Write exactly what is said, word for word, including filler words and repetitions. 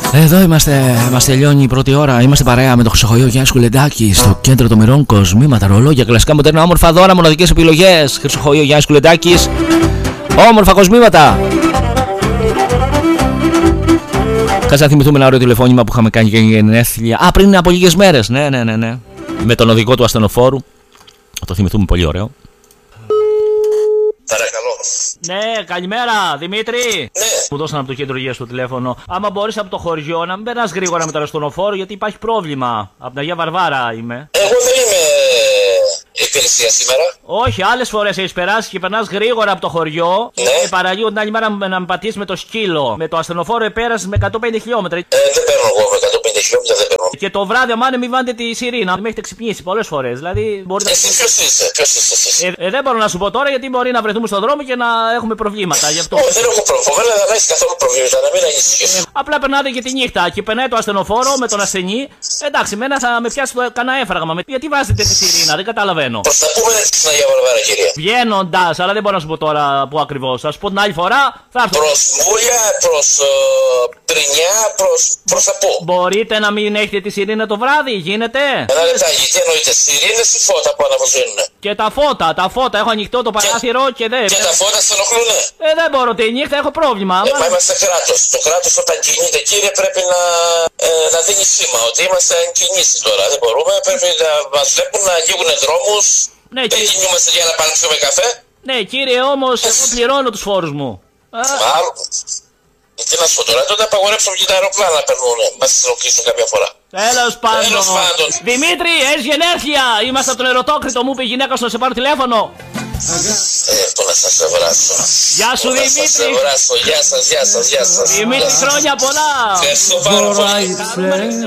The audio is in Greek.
Εδώ είμαστε, μας τελειώνει η πρώτη ώρα. Είμαστε παρέα με το Χρυσοχοϊό Γιάννη Κουλεντάκη στο κέντρο των μοιρών. Κοσμήματα, ρολόγια, κλασικά μοντέρνα, όμορφα δώρα, μοναδικές επιλογές. Χρυσοχοϊό Γιάννη Κουλεντάκη. Όμορφα κοσμήματα. Κάτσε να θυμηθούμε ένα ωραίο τηλεφώνημα που είχαμε κάνει για γενέθλια. Α, πριν από λίγες μέρες. Ναι, ναι, ναι, ναι. Με τον οδηγό του ασθενοφόρου. Θα το θυμηθούμε, πολύ ωραίο. Παρακαλώ. Ναι, καλημέρα, Δημήτρη. Ναι. Μου δώσαν από το κέντρο υγείας το τηλέφωνο. Άμα μπορείς από το χωριό να μην περνάς γρήγορα με τον ασθενοφόρο, γιατί υπάρχει πρόβλημα. Από την Αγία Βαρβάρα είμαι. Εγώ δεν είμαι υπηρεσία σήμερα. Όχι, άλλες φορές έχεις περάσει και περνάς γρήγορα από το χωριό. Ναι. Και παραλίγο την άλλη μέρα να με πατήσεις με το σκύλο. Με το ασθενοφόρο επέρασες με εκατόν πενήντα χιλιόμετρα. Ε, δεν παίρνω εγώ με εκατόν πενήντα χιλιόμετρα, δεν παίρνω. Και το βράδυ, αμάνε μην βάλετε τη σιρήνα. Με έχετε ξυπνήσει πολλές φορές. Δηλαδή μπορείτε. Εσύ ποιος είσαι, ποιος είσαι εσείς? Ε, ε, δεν μπορώ να σου πω τώρα γιατί μπορεί να βρεθούμε στον δρόμο και να έχουμε προβλήματα. Γι' αυτό. Όχι, δεν έχω πρόβλημα. Δεν έχει καθόλου προβλήματα, να μην ανησυχείς. Ε, απλά περνάτε και τη νύχτα και περνάει το ασθενοφόρο με τον ασθενή. Εντάξει, μένα θα με πιάσει το κανένα έφραγμα. Γιατί βάζετε τη σιρήνα, δεν καταλαβαίνω. Προς τα πού μένετε στην Αγία Βαρβάρα, κυρία? Βγαίνοντας, αλλά δεν μπορώ να σου πω τώρα που ακριβώς. Θα σου πω την άλλη φορά, θα έρθω. Προς Μούλια, προς uh, Πρινιά, προς, προς τα πού? Μπορείτε να μην έχετε τη σιρήνα το βράδυ, γίνεται? Ένα λεπτάκι, τι εννοείται, σιρήνες ή φώτα που αναβοσβήνουνε? Και τα φώτα, τα φώτα. Έχω ανοιχτό το παράθυρο και δεν. Και τα φώτα σε ενοχλούνε? Ε, δεν μπορώ, τη νύχτα έχω πρόβλημα. Ε, μα είμαστε κράτος. Το κράτος όταν κινείται, κύριε, πρέπει να, ε, να δίνει σήμα ότι είμαστε εν κινήσει τώρα. Δεν μπορούμε, πρέπει να μας βλέπουν να ανοίγουν δρόμους. Ναι, δεν κύριε. κινούμαστε για να πάρουμε καφέ. Ναι, κύριε, όμως εγώ πληρώνω τους φόρους μου. Α, Μάλλον. Τι να σου πω τώρα, τότε απαγορέψουμε και τα αεροπλάνα να περνούν. Μας ενοχλήσουν κάποια φορά. Τέλος πάντων. Τέλος πάντων. Δημήτρη, έχεις γενέθλια. Είμαστε από τον Ερωτόκριτο, μου είπε η γυναίκα σου να σε πάρω τηλέφωνο. Ε, το να σας ευράσω. Γεια σου, Το να σας Δημήτρη. ευράσω. Γεια σας, γεια σας, γεια σας. Δημήτρη, χρόνια πολλά. Ευχαριστώ πάρα πολύ.